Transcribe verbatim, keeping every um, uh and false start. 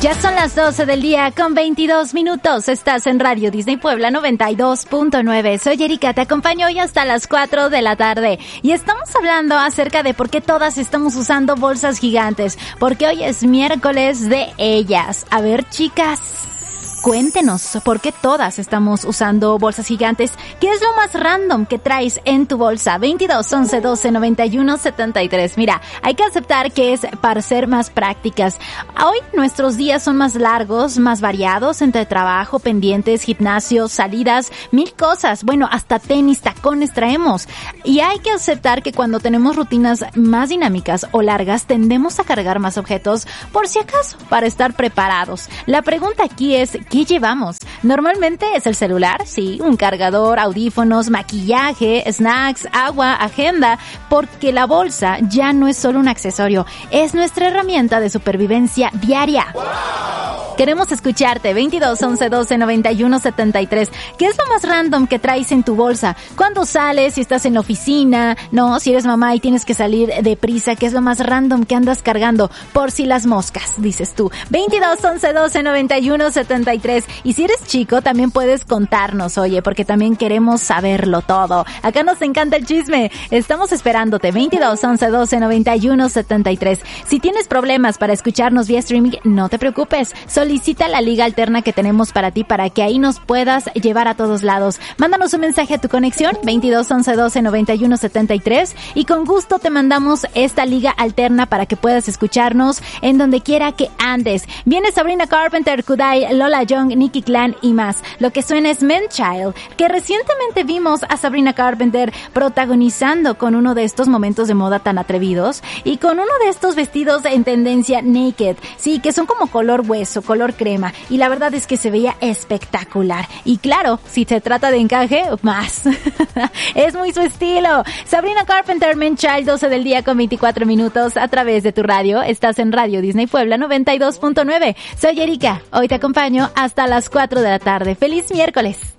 Ya son las doce del día con veintidós minutos. Estás en Radio Disney Puebla noventa y dos punto nueve. Soy Erika, te acompaño hoy hasta las cuatro de la tarde. Y estamos hablando acerca de por qué todas estamos usando bolsas gigantes. Porque hoy es miércoles de ellas. A ver, chicas, cuéntenos por qué todas estamos usando bolsas gigantes. ¿Qué es lo más random que traes en tu bolsa? veintidós, once, doce, noventa y uno, setenta y tres. Mira, hay que aceptar que es para ser más prácticas. Hoy nuestros días son más largos, más variados, entre trabajo, pendientes, gimnasio, salidas, mil cosas. Bueno, hasta tenis, tacones traemos. Y hay que aceptar que cuando tenemos rutinas más dinámicas o largas, tendemos a cargar más objetos por si acaso, para estar preparados. La pregunta aquí es, ¿qué llevamos? Normalmente es el celular, sí, un cargador, audífonos, maquillaje, snacks, agua, agenda, porque la bolsa ya no es solo un accesorio, es nuestra herramienta de supervivencia diaria. ¡Wow! Queremos escucharte. Veintidós, once, doce, noventa y uno, setenta y tres. ¿Qué es lo más random que traes en tu bolsa? ¿Cuándo sales? Si estás en la oficina, no, si eres mamá y tienes que salir deprisa, ¿qué es lo más random que andas cargando? Por si las moscas, dices tú. Veintidós, once, doce, noventa y uno, setenta y tres. Y si eres chico, también puedes contarnos, oye, porque también queremos saberlo todo. Acá nos encanta el chisme. Estamos esperándote. Veintidós, once, doce, noventa y uno, setenta y tres. Si tienes problemas para escucharnos vía streaming, no te preocupes. Solicita la liga alterna que tenemos para ti, para que ahí nos puedas llevar a todos lados. Mándanos un mensaje a tu conexión, veintidós, once, doce, noventa y uno, setenta y tres, y con gusto te mandamos esta liga alterna para que puedas escucharnos en donde quiera que andes. Viene Sabrina Carpenter, Kudai, Lola Young, Nicki Clan y más. Lo que suena es Man Child, que recientemente vimos a Sabrina Carpenter protagonizando con uno de estos momentos de moda tan atrevidos y con uno de estos vestidos en tendencia naked, sí, que son como color hueso, color crema, y la verdad es que se veía espectacular. Y claro, si se trata de encaje, más. Es muy su estilo. Sabrina Carpenter, Man Child, doce del día con veinticuatro minutos a través de tu radio. Estás en Radio Disney Puebla noventa y dos punto nueve. Soy Erika. Hoy te acompaño hasta las cuatro de la tarde. ¡Feliz miércoles!